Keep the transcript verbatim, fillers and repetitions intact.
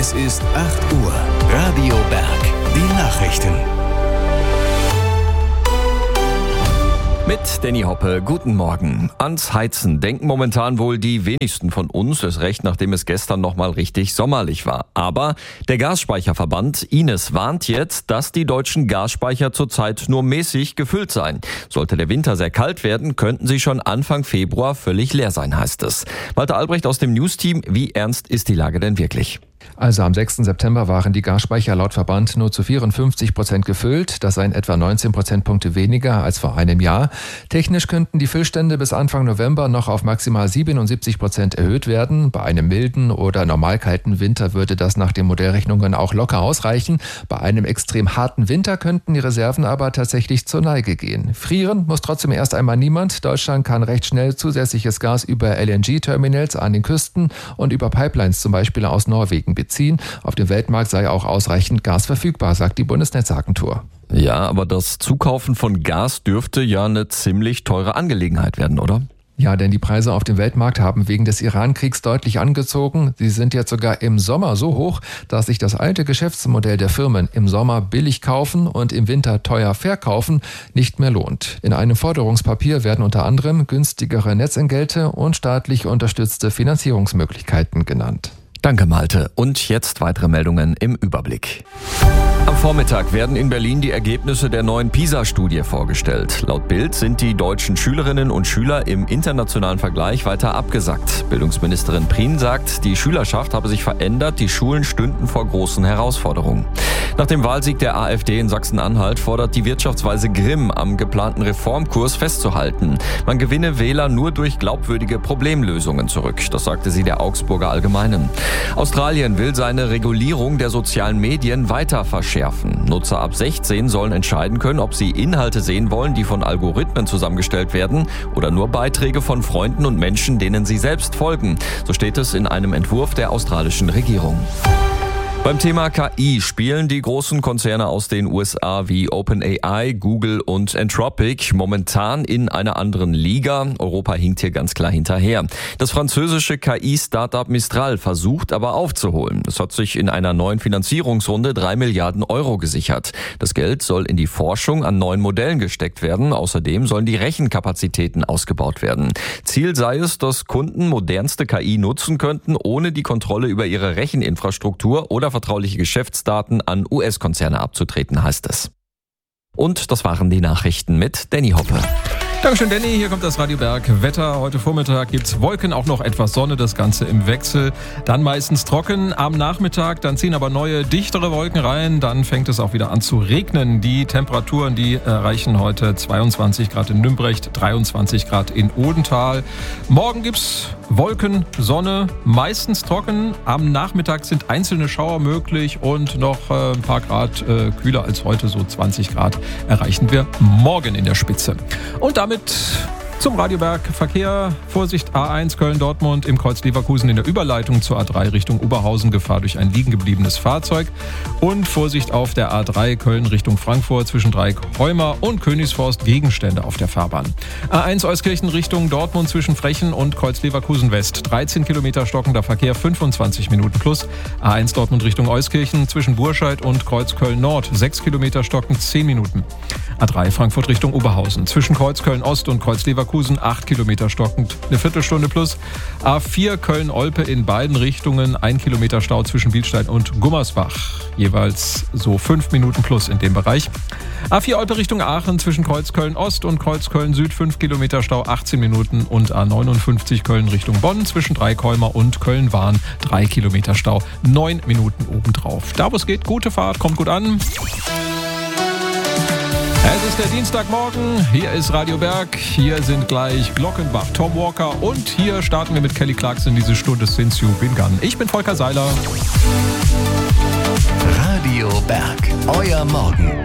Es ist acht Uhr. Radio Berg. Die Nachrichten. Mit Danny Hoppe, guten Morgen. Ans Heizen denken momentan wohl die wenigsten von uns, erst recht, nachdem es gestern nochmal richtig sommerlich war. Aber der Gasspeicherverband I N E S warnt jetzt, dass die deutschen Gasspeicher zurzeit nur mäßig gefüllt seien. Sollte der Winter sehr kalt werden, könnten sie schon Anfang Februar völlig leer sein, heißt es. Walter Albrecht aus dem News-Team, wie ernst ist die Lage denn wirklich? Also am sechsten September waren die Gasspeicher laut Verband nur zu vierundfünfzig Prozent gefüllt. Das seien etwa neunzehn Prozentpunkte weniger als vor einem Jahr. Technisch könnten die Füllstände bis Anfang November noch auf maximal siebenundsiebzig Prozent erhöht werden. Bei einem milden oder normal kalten Winter würde das nach den Modellrechnungen auch locker ausreichen. Bei einem extrem harten Winter könnten die Reserven aber tatsächlich zur Neige gehen. Frieren muss trotzdem erst einmal niemand. Deutschland kann recht schnell zusätzliches Gas über L N G-Terminals an den Küsten und über Pipelines zum Beispiel aus Norwegen beziehen. Auf dem Weltmarkt sei auch ausreichend Gas verfügbar, sagt die Bundesnetzagentur. Ja, aber das Zukaufen von Gas dürfte ja eine ziemlich teure Angelegenheit werden, oder? Ja, denn die Preise auf dem Weltmarkt haben wegen des Iran-Kriegs deutlich angezogen. Sie sind jetzt sogar im Sommer so hoch, dass sich das alte Geschäftsmodell der Firmen im Sommer billig kaufen und im Winter teuer verkaufen nicht mehr lohnt. In einem Forderungspapier werden unter anderem günstigere Netzentgelte und staatlich unterstützte Finanzierungsmöglichkeiten genannt. Danke, Malte. Und jetzt weitere Meldungen im Überblick. Am Vormittag werden in Berlin die Ergebnisse der neuen PISA-Studie vorgestellt. Laut Bild sind die deutschen Schülerinnen und Schüler im internationalen Vergleich weiter abgesackt. Bildungsministerin Prien sagt, die Schülerschaft habe sich verändert, die Schulen stünden vor großen Herausforderungen. Nach dem Wahlsieg der AfD in Sachsen-Anhalt fordert die Wirtschaftsweise Grimm, am geplanten Reformkurs festzuhalten. Man gewinne Wähler nur durch glaubwürdige Problemlösungen zurück. Das sagte sie der Augsburger Allgemeinen. Australien will seine Regulierung der sozialen Medien weiter verschärfen. Nutzer ab sechzehn sollen entscheiden können, ob sie Inhalte sehen wollen, die von Algorithmen zusammengestellt werden oder nur Beiträge von Freunden und Menschen, denen sie selbst folgen. So steht es in einem Entwurf der australischen Regierung. Beim Thema K I spielen die großen Konzerne aus den U S A wie OpenAI, Google und Anthropic momentan in einer anderen Liga. Europa hinkt hier ganz klar hinterher. Das französische K I-Startup Mistral versucht aber aufzuholen. Es hat sich in einer neuen Finanzierungsrunde drei Milliarden Euro gesichert. Das Geld soll in die Forschung an neuen Modellen gesteckt werden. Außerdem sollen die Rechenkapazitäten ausgebaut werden. Ziel sei es, dass Kunden modernste K I nutzen könnten, ohne die Kontrolle über ihre Recheninfrastruktur oder vertrauliche Geschäftsdaten an U S-Konzerne abzutreten, heißt es. Und das waren die Nachrichten mit Danny Hoppe. Dankeschön, Danny. Hier kommt das Radio Berg Wetter. Heute Vormittag gibt's Wolken, auch noch etwas Sonne, das Ganze im Wechsel. Dann meistens trocken. Am Nachmittag, dann ziehen aber neue, dichtere Wolken rein. Dann fängt es auch wieder an zu regnen. Die Temperaturen, die erreichen heute zweiundzwanzig Grad in Nümbrecht, dreiundzwanzig Grad in Odenthal. Morgen gibt's Wolken, Sonne, meistens trocken. Am Nachmittag sind einzelne Schauer möglich und noch äh, ein paar Grad äh, kühler als heute, so zwanzig Grad erreichen wir morgen in der Spitze. Und damit zum Radioberg Verkehr. Vorsicht A eins Köln-Dortmund im Kreuz Leverkusen in der Überleitung zur A drei Richtung Oberhausen. Gefahr durch ein liegen gebliebenes Fahrzeug. Und Vorsicht auf der A drei Köln Richtung Frankfurt zwischen Dreieck-Heumer und Königsforst. Gegenstände auf der Fahrbahn. A eins Euskirchen Richtung Dortmund zwischen Frechen und Kreuz Leverkusen West. dreizehn Kilometer stockender Verkehr, fünfundzwanzig Minuten plus. A eins Dortmund Richtung Euskirchen zwischen Burscheid und Kreuz Köln Nord. sechs Kilometer stockend, zehn Minuten. A drei Frankfurt Richtung Oberhausen zwischen Kreuz Köln Ost und Kreuz Leverkusen acht Kilometer stockend, eine Viertelstunde plus. A vier Köln-Olpe in beiden Richtungen, ein Kilometer Stau zwischen Bielstein und Gummersbach. Jeweils so fünf Minuten plus in dem Bereich. A vier Olpe Richtung Aachen zwischen Kreuz Köln Ost und Kreuz Köln Süd fünf Kilometer Stau, achtzehn Minuten. Und A neunundfünfzig Köln Richtung Bonn zwischen Dreieck-Heumer und Köln-Wahn drei Kilometer Stau, neun Minuten obendrauf. Da wo es geht, gute Fahrt, kommt gut an. Es ist der Dienstagmorgen, hier ist Radio Berg, hier sind gleich Glockenbach, Tom Walker und hier starten wir mit Kelly Clarkson diese Stunde Since You've Been Gone. Ich bin Volker Seiler. Radio Berg, euer Morgen.